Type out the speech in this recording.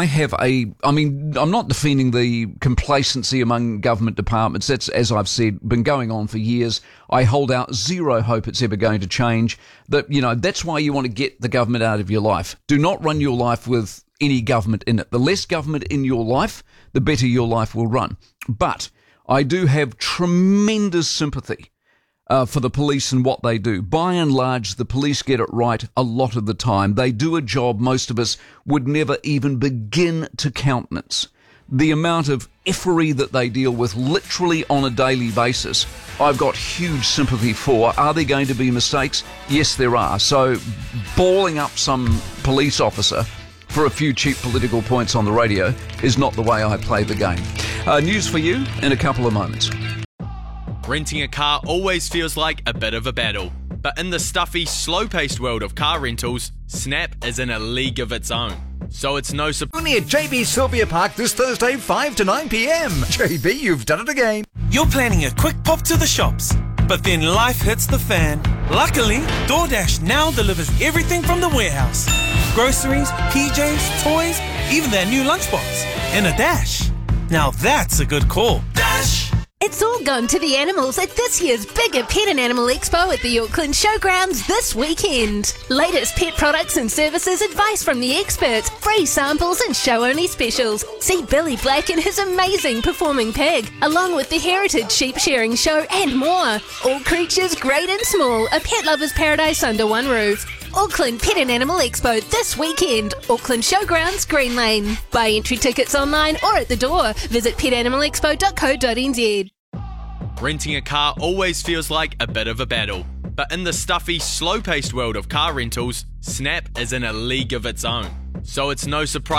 I'm not defending the complacency among government departments. That's, as I've said, been going on for years. I hold out zero hope it's ever going to change. That's why you want to get the government out of your life. Do not run your life with any government in it. The less government in your life, the better your life will run. But I do have tremendous sympathy for the police and what they do. By and large, the police get it right a lot of the time. They do a job most of us would never even begin to countenance. The amount of effery that they deal with literally on a daily basis, I've got huge sympathy for. Are there going to be mistakes? Yes, there are. So balling up some police officer for a few cheap political points on the radio is not the way I play the game. News for you in a couple of moments. Renting a car always feels like a bit of a battle. But in the stuffy, slow-paced world of car rentals, Snap is in a league of its own. So it's no surprise. Only at JB Sylvia Park this Thursday, 5 to 9 p.m. JB, you've done it again. You're planning a quick pop to the shops, but then life hits the fan. Luckily, DoorDash now delivers everything from the warehouse. Groceries, PJs, toys, even their new lunchbox. In a dash. Now that's a good call. Dash! It's all gone to the animals at this year's bigger Pet and Animal Expo at the Auckland Showgrounds this weekend. Latest pet products and services, advice from the experts, free samples and show-only specials. See Billy Black and his amazing performing pig, along with the Heritage Sheep Sharing Show and more. All creatures great and small, a pet lover's paradise under one roof. Auckland Pet and Animal Expo this weekend. Auckland Showgrounds, Green Lane. Buy entry tickets online or at the door. Visit petanimalexpo.co.nz. Renting a car always feels like a bit of a battle. But in the stuffy, slow-paced world of car rentals, Snap is in a league of its own. So it's no surprise